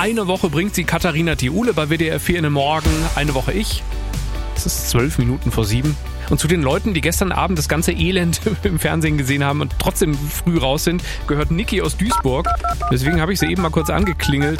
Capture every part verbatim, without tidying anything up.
eine Woche bringt sie Katharina Thiule bei W D R vier in den Morgen. Eine Woche ich. Es ist zwölf Minuten vor sieben. Und zu den Leuten, die gestern Abend das ganze Elend im Fernsehen gesehen haben und trotzdem früh raus sind, gehört Niki aus Duisburg. Deswegen habe ich sie eben mal kurz angeklingelt.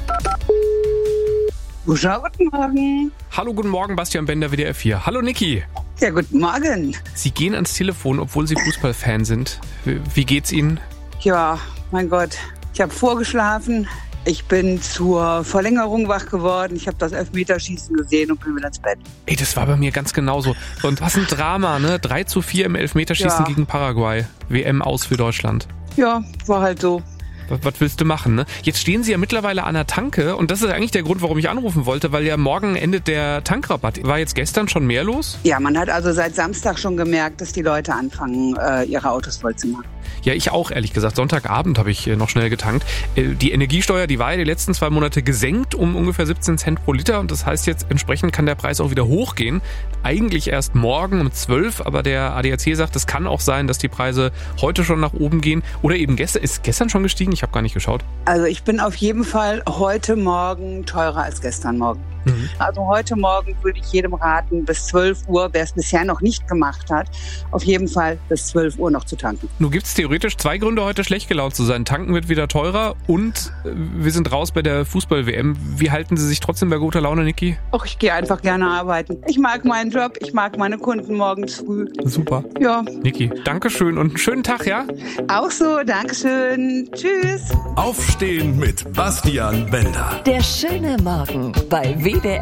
Guten Morgen. Hallo, guten Morgen, Bastian Bender, W D R vier. Hallo, Niki. Ja, guten Morgen. Sie gehen ans Telefon, obwohl Sie Fußballfan sind. Wie geht's Ihnen? Ja, mein Gott. Ich habe vorgeschlafen. Ich bin zur Verlängerung wach geworden. Ich habe das Elfmeterschießen gesehen und bin wieder ins Bett. Ey, das war bei mir ganz genauso. Und was ein Drama, ne? drei zu vier im Elfmeterschießen Ja. gegen Paraguay. W M aus für Deutschland. Ja, war halt so. Was, was willst du machen, ne? Jetzt stehen Sie ja mittlerweile an der Tanke und das ist eigentlich der Grund, warum ich anrufen wollte, weil ja morgen endet der Tankrabatt. War jetzt gestern schon mehr los? Ja, man hat also seit Samstag schon gemerkt, dass die Leute anfangen, äh, ihre Autos voll zu machen. Ja, ich auch, ehrlich gesagt. Sonntagabend habe ich äh, noch schnell getankt. Äh, die Energiesteuer, die war ja die letzten zwei Monate gesenkt um ungefähr siebzehn Cent pro Liter und das heißt jetzt, entsprechend kann der Preis auch wieder hochgehen. Eigentlich erst morgen um zwölf, aber der A D A C sagt, es kann auch sein, dass die Preise heute schon nach oben gehen oder eben gestern. Ist gestern schon gestiegen? Ich habe gar nicht geschaut. Also ich bin auf jeden Fall heute Morgen teurer als gestern Morgen. Mhm. Also heute Morgen würde ich jedem raten, bis zwölf Uhr, wer es bisher noch nicht gemacht hat, auf jeden Fall bis zwölf Uhr noch zu tanken. Nun gibt es theoretisch zwei Gründe, heute schlecht gelaunt zu sein. Tanken wird wieder teurer und äh, wir sind raus bei der Fußball-W M. Wie halten Sie sich trotzdem bei guter Laune, Niki? Och, ich gehe einfach gerne arbeiten. Ich mag meinen Job, ich mag meine Kunden morgens früh. Super. Ja, Niki, Dankeschön und einen schönen Tag, ja? auch so, Dankeschön. Tschüss. Aufstehen mit Bastian Bender. Der schöne Morgen bei W D R